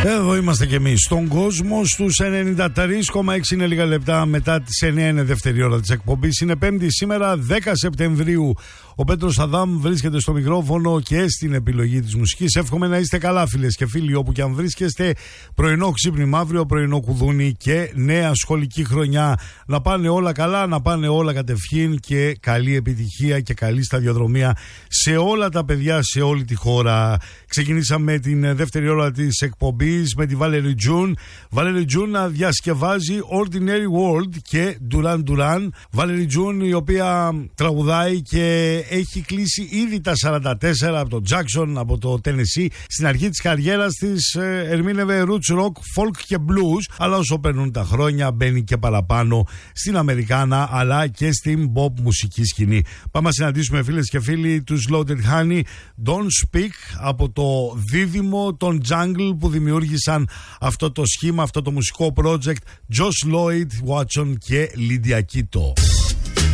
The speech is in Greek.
Εδώ είμαστε κι εμείς στον κόσμο στους 93,6 είναι λίγα λεπτά μετά τις 9 είναι δεύτερη ώρα της εκπομπής. Είναι Πέμπτη σήμερα 10 Σεπτεμβρίου. Ο Πέτρος Αδάμ βρίσκεται στο μικρόφωνο και στην επιλογή της μουσικής. Εύχομαι να είστε καλά, φίλες και φίλοι, όπου και αν βρίσκεστε. Πρωινό ξύπνημα αύριο, πρωινό κουδούνι και νέα σχολική χρονιά. Να πάνε όλα καλά, να πάνε όλα κατευχήν και καλή επιτυχία και καλή σταδιοδρομία σε όλα τα παιδιά, σε όλη τη χώρα. Ξεκινήσαμε την δεύτερη ώρα της εκπομπής με τη Valerie June. Valerie June να διασκευάζει Ordinary World και Duran Duran. Valerie June, η οποία τραγουδάει και έχει κλείσει ήδη τα 44 από το Jackson, από το Tennessee. Στην αρχή της καριέρας της ερμήνευε roots rock, folk και blues, αλλά όσο περνούν τα χρόνια μπαίνει και παραπάνω στην Αμερικάνα αλλά και στην pop μουσική σκηνή. Πάμε να συναντήσουμε, φίλες και φίλοι, τους Loaded Honey, Don't Speak, από το δίδυμο των Jungle που δημιούργησαν αυτό το σχήμα, αυτό το μουσικό project, Josh Lloyd Watson και Lydia Kito.